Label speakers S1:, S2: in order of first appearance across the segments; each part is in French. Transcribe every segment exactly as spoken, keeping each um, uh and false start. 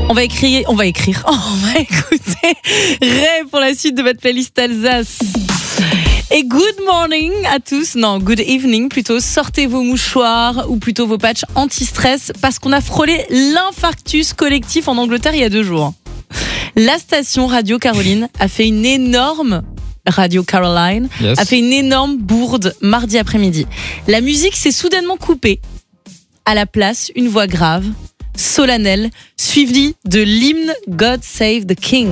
S1: On va écrire, on va écrire, oh, on va écouter Ray pour la suite de votre playlist Alsace. Et good morning à tous, non, good evening plutôt, sortez vos mouchoirs ou plutôt vos patchs anti-stress parce qu'on a frôlé l'infarctus collectif en Angleterre il y a deux jours. La station Radio Caroline a fait une énorme Radio Caroline yes. a fait une énorme bourde mardi après-midi. La musique s'est soudainement coupée. À la place, une voix grave, solennelle, suivie de l'hymne God Save the King.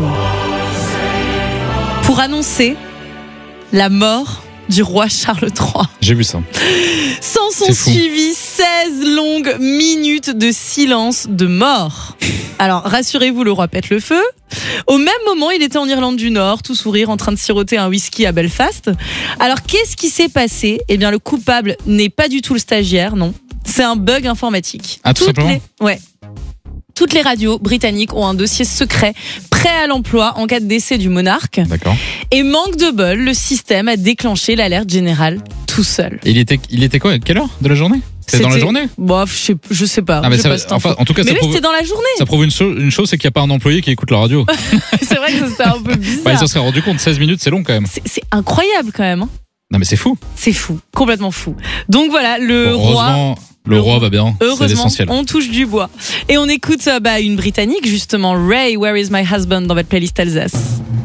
S1: Pour annoncer la mort du roi Charles trois.
S2: J'ai vu ça.
S1: S'en sont suivis seize longues minutes de silence de mort. Alors, rassurez-vous, le roi pète le feu. Au même moment, il était en Irlande du Nord, tout sourire, en train de siroter un whisky à Belfast. Alors, qu'est-ce qui s'est passé ? Eh bien, le coupable n'est pas du tout le stagiaire, non. C'est un bug informatique.
S2: Ah, tout
S1: Toutes
S2: simplement
S1: les... Ouais. Toutes les radios britanniques ont un dossier secret prêt à l'emploi en cas de décès du monarque.
S2: D'accord.
S1: Et manque de bol, le système a déclenché l'alerte générale tout seul.
S2: Et il était, il était quoi ? À quelle heure de la journée ? C'était, c'était dans la journée ?
S1: Bon, je sais, je sais pas.
S2: Ah, mais ça,
S1: pas
S2: enfin, en tout cas,
S1: mais
S2: ça
S1: oui,
S2: prouve,
S1: c'était dans la journée.
S2: Ça prouve une, cho- une chose, c'est qu'il n'y a pas un employé qui écoute la radio.
S1: C'est vrai que ça, c'était un peu bizarre.
S2: Bah, il s'en serait rendu compte, seize minutes, c'est long quand même.
S1: C'est, c'est incroyable quand même. Hein.
S2: Non mais c'est fou.
S1: C'est fou, complètement fou. Donc voilà, le
S2: bon,
S1: roi...
S2: Le roi va bien,
S1: heureusement,
S2: c'est l'essentiel.
S1: On touche du bois. Et on écoute bah, une Britannique justement, Ray, Where is my husband, dans votre playlist Alsace.